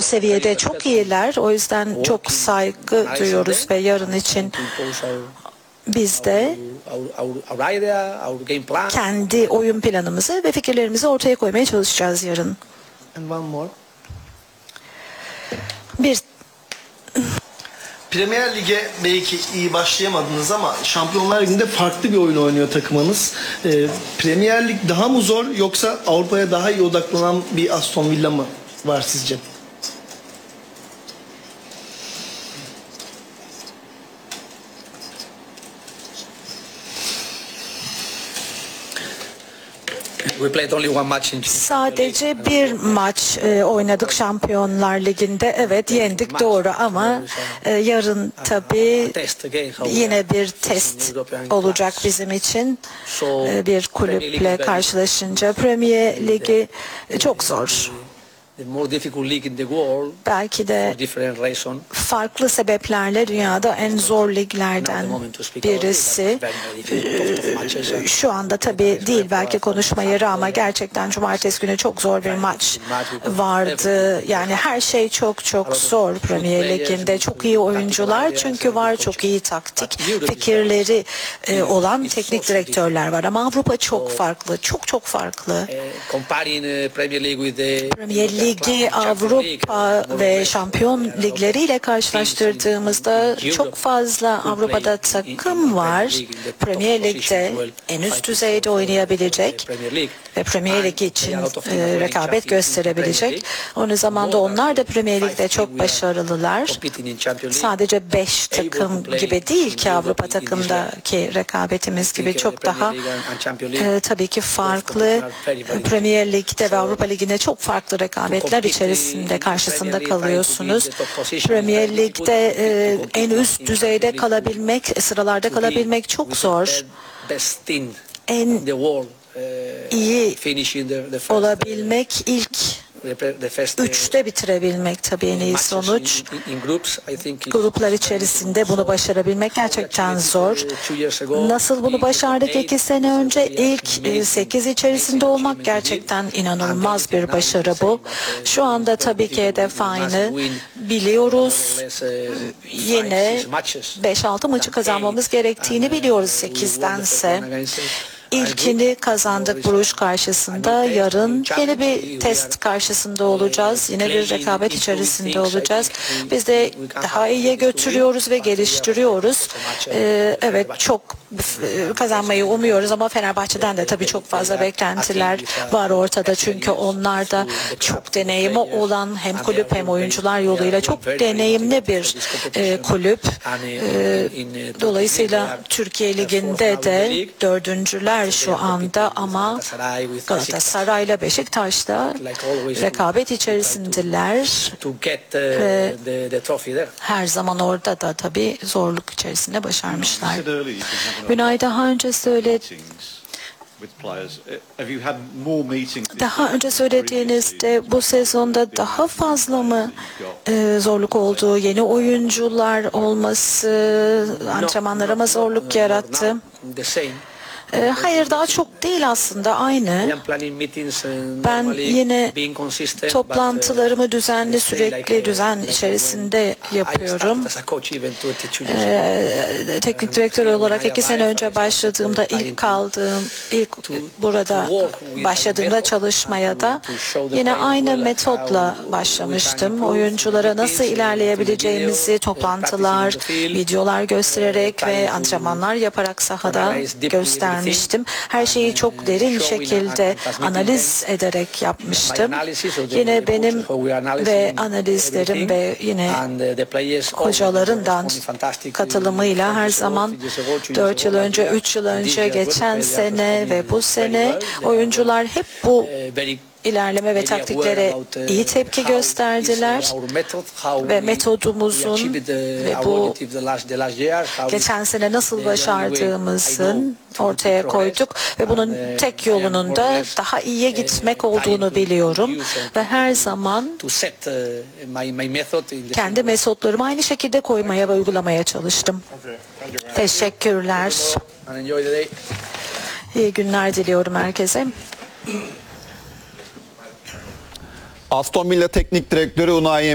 seviyede çok iyiler. O yüzden çok saygı duyuyoruz ve yarın için biz de kendi oyun planımızı ve fikirlerimizi ortaya koymaya çalışacağız yarın. Bir Premier Lig'e belki iyi başlayamadınız ama Şampiyonlar Ligi'nde farklı bir oyun oynuyor takımınız. Premier Lig daha mı zor yoksa Avrupa'ya daha iyi odaklanan bir Aston Villa mı var sizce? Sadece bir maç oynadık Şampiyonlar Ligi'nde. Evet, yendik doğru ama yarın tabii yine bir test olacak bizim için. Bir kulüple karşılaşınca Premier Ligi çok zor. Belki de farklı sebeplerle dünyada en zor liglerden birisi. Şu anda tabii değil belki konuşma yeri ama gerçekten cumartesi günü çok zor bir maç vardı. Yani her şey çok zor Premier Lig'inde. Çok iyi oyuncular çünkü var, çok iyi taktik fikirleri olan teknik direktörler var ama Avrupa çok farklı, çok farklı. Premier Ligi, Avrupa ve Şampiyon ligleriyle karşılaştırdığımızda çok fazla Avrupa'da takım var. Premier Lig'de en üst düzeyde oynayabilecek ve Premier Lig için rekabet gösterebilecek. Aynı zamanda onlar da Premier Lig'de çok başarılılar. Sadece 5 takım gibi değil ki Avrupa takımdaki rekabetimiz gibi çok daha tabii ki farklı. Premier Lig'de ve Avrupa Ligi'nde çok farklı rekabetler içerisinde karşısında kalıyorsunuz. Premier Lig'de en üst düzeyde kalabilmek, sıralarda kalabilmek çok zor. En iyi olabilmek, ilk üçte bitirebilmek tabii en iyi sonuç. Gruplar içerisinde bunu başarabilmek gerçekten zor. Nasıl bunu başardık 2 sene önce? İlk 8 içerisinde olmak gerçekten inanılmaz bir başarı bu. Şu anda tabii ki hedef aynı. Biliyoruz yine 5-6 maçı kazanmamız gerektiğini biliyoruz 8'dense. İlkini kazandık Bruges karşısında. Yarın yeni bir test karşısında olacağız. Yine bir rekabet içerisinde olacağız. Biz de daha iyiye götürüyoruz ve geliştiriyoruz. Evet, çok kazanmayı umuyoruz ama Fenerbahçe'den de tabii çok fazla beklentiler var ortada. Çünkü onlar da çok deneyimi olan hem kulüp hem oyuncular yoluyla çok deneyimli bir kulüp. Dolayısıyla Türkiye Ligi'nde de dördüncüler şu anda ama Galatasaray'la Beşiktaş'ta rekabet içerisindeler ve her zaman orada da tabii zorluk içerisinde başarmışlar. Günay daha önce söylediğinizde bu sezonda daha fazla mı zorluk oldu? Yeni oyuncular olması antrenmanlara mı zorluk yarattı? Hayır, daha çok değil aslında, aynı. Ben yine toplantılarımı düzenli, sürekli düzen içerisinde yapıyorum. Teknik direktör olarak 2 sene önce başladığımda ilk burada başladığımda çalışmaya da yine aynı metotla başlamıştım. Oyunculara nasıl ilerleyebileceğimizi toplantılar, videolar göstererek ve antrenmanlar yaparak sahada göstermiştim. Her şeyi çok derin şekilde analiz ederek yapmıştım. Yine benim ve analizlerim ve yine hocaların katılımıyla her zaman 4 yıl önce, 3 yıl önce, geçen sene ve bu sene oyuncular hep bu ilerleme ve taktiklere iyi tepki gösterdiler ve metodumuzun ve bu geçen sene nasıl başardığımızın ortaya koyduk ve bunun tek yolunun da daha iyiye gitmek olduğunu biliyorum ve her zaman kendi metotlarımı aynı şekilde koymaya ve uygulamaya çalıştım. Teşekkürler. İyi günler diliyorum herkese. Aston Villa Teknik Direktörü Unai